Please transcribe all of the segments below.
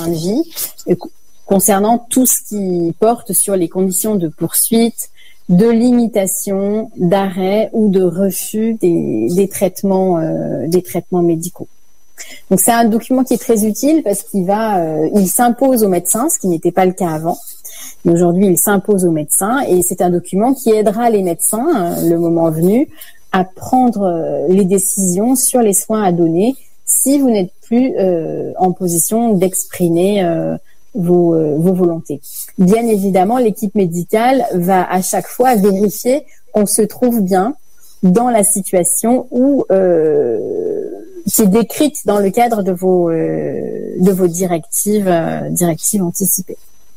fin de vie, concernant tout ce qui porte sur les conditions de poursuite, de limitation, d'arrêt ou de refus des traitements médicaux. Donc c'est un document qui est très utile parce il s'impose aux médecins, ce qui n'était pas le cas avant. Mais aujourd'hui, il s'impose aux médecins et c'est un document qui aidera les médecins, le moment venu, à prendre les décisions sur les soins à donner si vous n'êtes plus en position d'exprimer vos volontés. Bien évidemment, l'équipe médicale va à chaque fois vérifier qu'on se trouve bien dans la situation où qui est décrite dans le cadre de vos directives anticipées.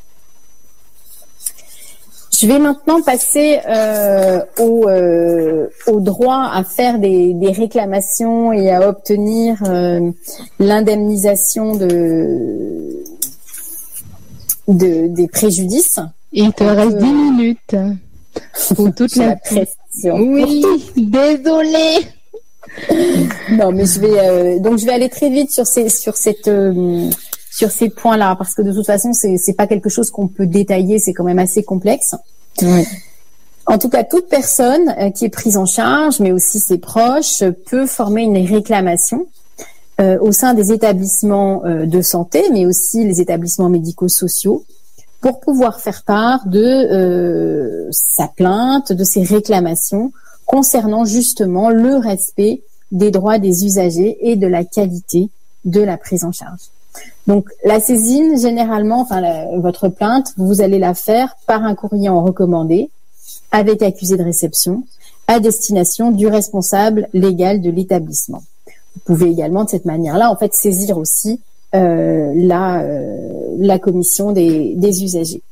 Je vais maintenant passer au droit à faire des réclamations et à obtenir l'indemnisation des préjudices. Et il te reste 10 minutes pour toute la pression. Oui, désolée. Non, mais je vais aller très vite sur ces points-là, parce que de toute façon, c'est pas quelque chose qu'on peut détailler, c'est quand même assez complexe. Oui. En tout cas, toute personne qui est prise en charge, mais aussi ses proches, peut former une réclamation au sein des établissements de santé, mais aussi les établissements médico-sociaux, pour pouvoir faire part de sa plainte, de ses réclamations concernant justement le respect des droits des usagers et de la qualité de la prise en charge. Donc la saisine, généralement, votre plainte, vous allez la faire par un courrier en recommandé avec accusé de réception à destination du responsable légal de l'établissement. Vous pouvez également de cette manière-là en fait saisir aussi la commission des usagers.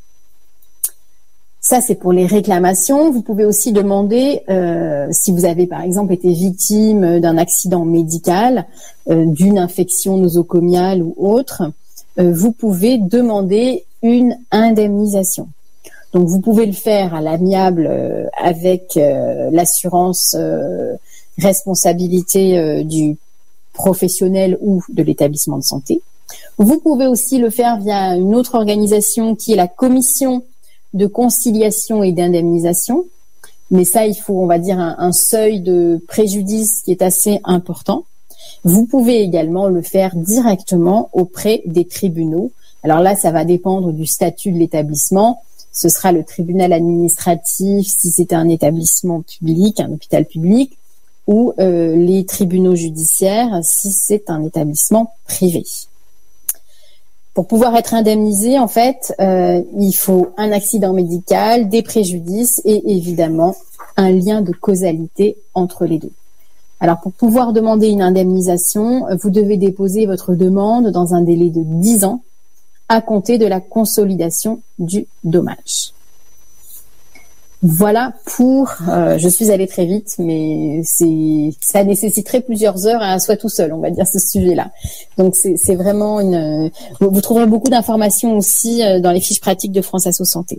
Ça, c'est pour les réclamations. Vous pouvez aussi demander, si vous avez par exemple été victime d'un accident médical, d'une infection nosocomiale ou autre, vous pouvez demander une indemnisation. Donc, vous pouvez le faire à l'amiable avec l'assurance responsabilité du professionnel ou de l'établissement de santé. Vous pouvez aussi le faire via une autre organisation qui est la commission de conciliation et d'indemnisation. Mais ça, il faut, on va dire, un seuil de préjudice qui est assez important. Vous pouvez également le faire directement auprès des tribunaux. Alors là, ça va dépendre du statut de l'établissement. Ce sera le tribunal administratif si c'est un établissement public, un hôpital public, ou les tribunaux judiciaires si c'est un établissement privé. Pour pouvoir être indemnisé, en fait, il faut un accident médical, des préjudices et évidemment un lien de causalité entre les deux. Alors, pour pouvoir demander une indemnisation, vous devez déposer votre demande dans un délai de 10 ans à compter de la consolidation du dommage. Voilà pour... je suis allée très vite, mais ça nécessiterait plusieurs heures à un soi tout seul, on va dire, ce sujet-là. Donc, c'est vraiment une... Vous trouverez beaucoup d'informations aussi dans les fiches pratiques de France Asso Santé.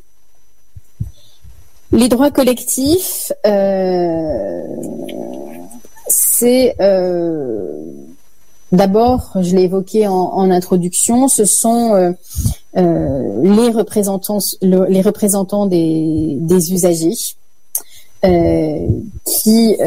Les droits collectifs, c'est... D'abord, je l'ai évoqué en introduction, ce sont les représentants des usagers qui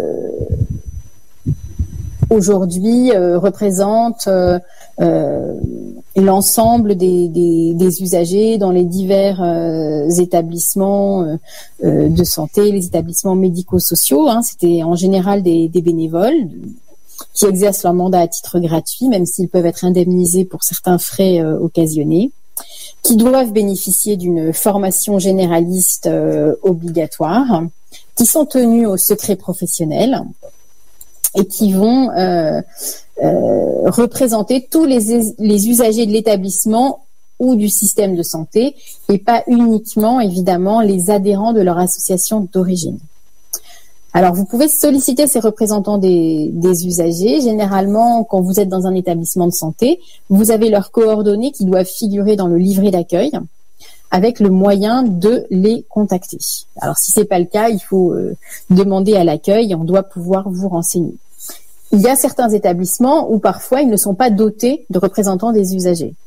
aujourd'hui représentent l'ensemble des usagers dans les divers établissements de santé, les établissements médico-sociaux. C'était en général des bénévoles qui exercent leur mandat à titre gratuit, même s'ils peuvent être indemnisés pour certains frais occasionnés, qui doivent bénéficier d'une formation généraliste obligatoire, qui sont tenus au secret professionnel et qui vont représenter tous les usagers de l'établissement ou du système de santé et pas uniquement, évidemment, les adhérents de leur association d'origine. Alors, vous pouvez solliciter ces représentants des usagers. Généralement, quand vous êtes dans un établissement de santé, vous avez leurs coordonnées qui doivent figurer dans le livret d'accueil avec le moyen de les contacter. Alors, si c'est pas le cas, il faut demander à l'accueil et on doit pouvoir vous renseigner. Il y a certains établissements où parfois ils ne sont pas dotés de représentants des usagers.